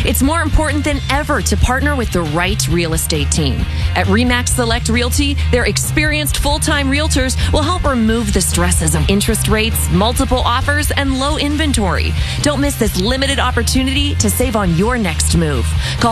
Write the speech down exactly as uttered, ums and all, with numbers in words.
It's more important than ever to partner with the right real estate team. At RE/MAX Select Realty, their experienced full-time realtors will help remove the stresses of interest rates, multiple offers, and low inventory. Don't miss this limited opportunity to save on your next move. Call